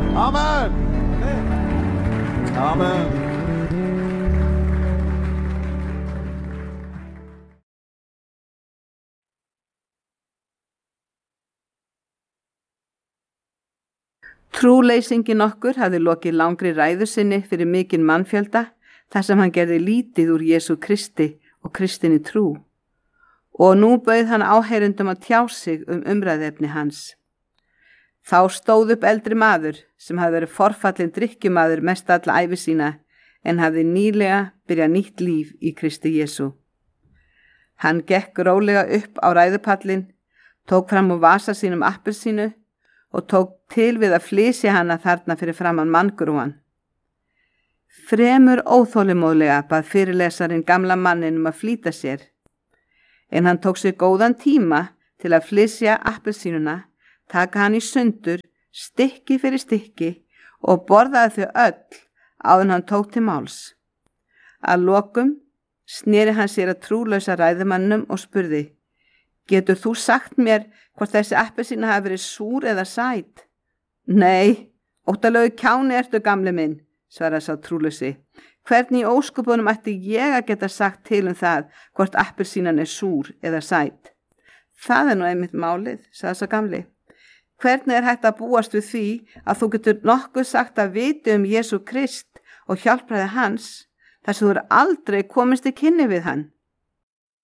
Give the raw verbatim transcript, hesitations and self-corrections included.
Amen. Amen. Trúleysinginn okkur hafði lokið langri ræðu sinni fyrir mikinn mannfjölda þar sem hann gerði lítið úr Jesú Kristi og kristinni trú. Og nú bauð hann áheyrendum að tjá sig um umræðefni hans. Þá stóð upp eldri maður sem hafði verið forfallinn drykkjumaður mest alla ævi sína en hafði nýlega byrjað nýtt líf í Kristi Jesú. Hann gekk rólega upp á ræðupallinn, tók fram úr vasa sínum appelsínu og tók til við að flysja hana þarna fyrir framan manngrúan. Fremur óþolinmóðlega bað fyrirlesarinn gamla mannin um að flýta sér, en hann tók sér góðan tíma til að flysja appelsínuna, taka hann í sundur, stykki fyrir stykki og borðaði þau öll áður en hann tók til máls. Að lokum sneri hann sér að trúlausa ræðumannum og spurði: Getur þú sagt mér hvort þessi appelsína hafi verið súr eða sæt? Nei, óttalegu kjáni ertu gamli minn, svaraði sá trúlausi. Hvernig í ósköpunum ætti ég að geta sagt til um það hvort appelsínan er súr eða sæt? Það er nú einmitt málið, sagði sá gamli. Hvernig er hægt að búast við því að þú getur nokkuð sagt að viti um Jesú Krist og hjálpræði hans þar sem þú er aldrei komist í kynni við hann?